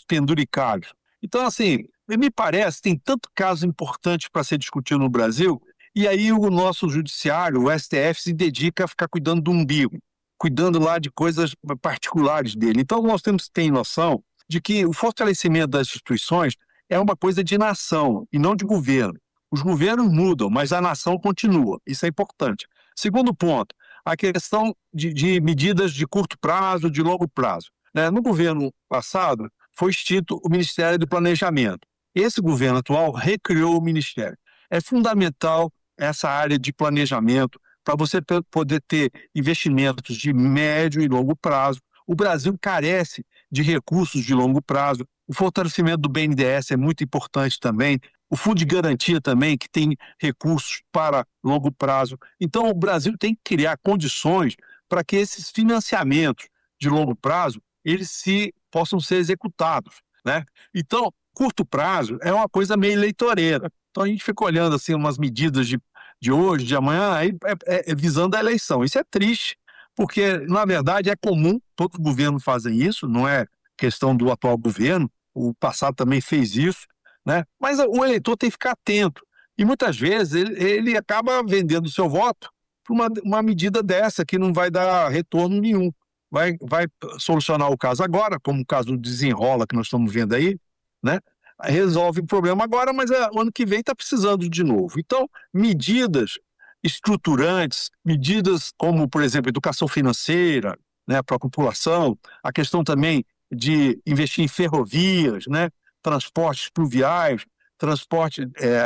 penduricalhos. Então, assim, me parece, tem tanto caso importante para ser discutido no Brasil, e aí o nosso judiciário, o STF, se dedica a ficar cuidando do umbigo, cuidando lá de coisas particulares dele. Então, nós temos que ter noção de que o fortalecimento das instituições é uma coisa de nação e não de governo. Os governos mudam, mas a nação continua. Isso é importante. Segundo ponto, a questão de medidas de curto prazo, de longo prazo. No governo passado, foi extinto o Ministério do Planejamento. Esse governo atual recriou o Ministério. É fundamental essa área de planejamento para você poder ter investimentos de médio e longo prazo. O Brasil carece de recursos de longo prazo. O fortalecimento do BNDES é muito importante também. O Fundo de Garantia também, que tem recursos para longo prazo. Então, o Brasil tem que criar condições para que esses financiamentos de longo prazo eles possam ser executados, né? Então, curto prazo é uma coisa meio eleitoreira. Então, a gente fica olhando assim umas medidas de hoje, de amanhã, aí visando a eleição. Isso é triste, porque, na verdade, é comum, todos os governos fazem isso, não é questão do atual governo, o passado também fez isso, né? Mas o eleitor tem que ficar atento. E muitas vezes ele acaba vendendo o seu voto por uma medida dessa que não vai dar retorno nenhum. Vai solucionar o caso agora, como o caso do Desenrola que nós estamos vendo aí, né? Resolve o problema agora, mas o ano que vem está precisando de novo. Então, medidas estruturantes, medidas como, por exemplo, educação financeira, né, para a população, a questão também de investir em ferrovias, né, transportes pluviais, transporte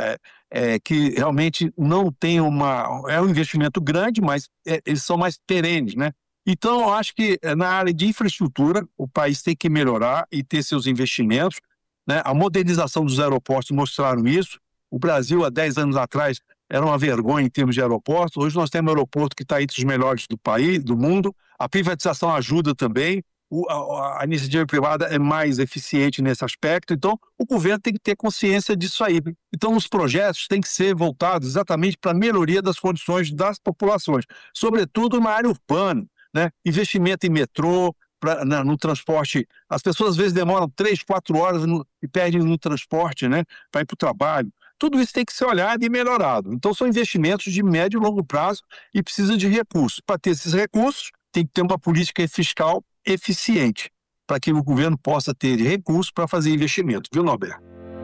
que realmente não tem é um investimento grande, mas eles são mais perenes, né? Então, eu acho que na área de infraestrutura, o país tem que melhorar e ter seus investimentos, né? A modernização dos aeroportos mostraram isso. O Brasil, há 10 anos atrás, era uma vergonha em termos de aeroportos. Hoje nós temos um aeroporto que está entre os melhores do país, do mundo. A privatização ajuda também. A iniciativa privada é mais eficiente nesse aspecto. Então, o governo tem que ter consciência disso aí. Então, os projetos têm que ser voltados exatamente para a melhoria das condições das populações, sobretudo na área urbana, né? Investimento em metrô, no transporte. As pessoas às vezes demoram 3, 4 horas e perdem no transporte, né? Para ir para o trabalho. Tudo isso tem que ser olhado e melhorado. Então, são investimentos de médio e longo prazo e precisa de recursos. Para ter esses recursos, tem que ter uma política fiscal eficiente, para que o governo possa ter recursos para fazer investimento, viu, Norberto?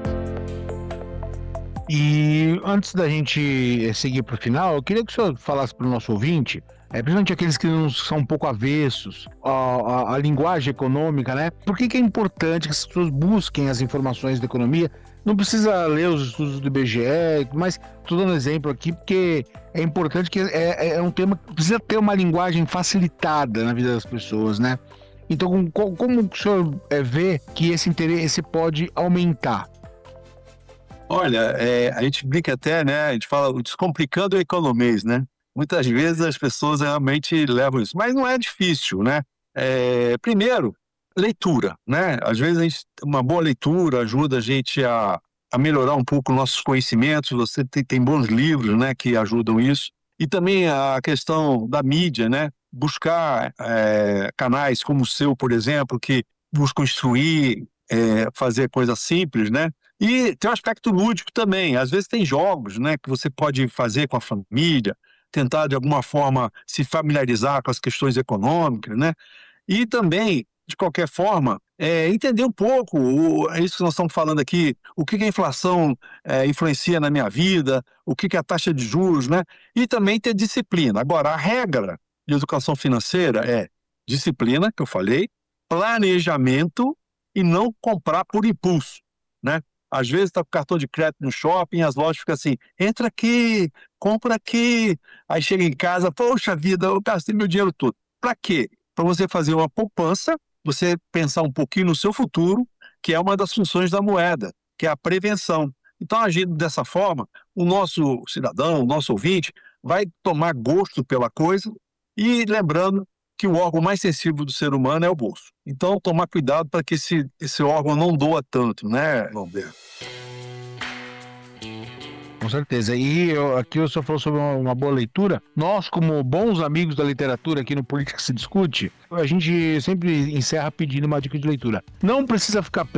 E antes da gente seguir para o final, eu queria que o senhor falasse para o nosso ouvinte, principalmente aqueles que não são um pouco avessos à linguagem econômica, né? Por que é importante que as pessoas busquem as informações da economia? Não precisa ler os estudos do IBGE, mas estou dando exemplo aqui porque é importante que é um tema que precisa ter uma linguagem facilitada na vida das pessoas, né? Então, como o senhor vê que esse interesse pode aumentar? Olha, a gente brinca até, né? A gente fala o descomplicando o economês, né? Muitas vezes as pessoas realmente levam isso, mas não é difícil, né? Primeiro, leitura, né? Às vezes uma boa leitura ajuda a gente a melhorar um pouco nossos conhecimentos. Você tem bons livros, né, que ajudam isso. E também a questão da mídia, né? Buscar canais como o seu, por exemplo, que buscam instruir, fazer coisas simples, né? E tem um aspecto lúdico também. Às vezes tem jogos, né, que você pode fazer com a família, tentar de alguma forma se familiarizar com as questões econômicas, né? E também, de qualquer forma, entender um pouco isso que nós estamos falando aqui, o que a inflação influencia na minha vida, o que a taxa de juros, né? E também ter disciplina. Agora, a regra de educação financeira é disciplina, que eu falei, planejamento e não comprar por impulso, né? Às vezes está com cartão de crédito no shopping, as lojas ficam assim, entra aqui, compra aqui. Aí chega em casa, poxa vida, eu gastei meu dinheiro todo. Para quê? Para você fazer uma poupança, você pensar um pouquinho no seu futuro, que é uma das funções da moeda, que é a prevenção. Então, agindo dessa forma, o nosso cidadão, o nosso ouvinte, vai tomar gosto pela coisa e lembrando que o órgão mais sensível do ser humano é o bolso. Então, tomar cuidado para que esse órgão não doa tanto, né, Norberto? Com certeza. E aqui o senhor falou sobre uma boa leitura. Nós, como bons amigos da literatura aqui no Política Se Discute, a gente sempre encerra pedindo uma dica de leitura. Não precisa ficar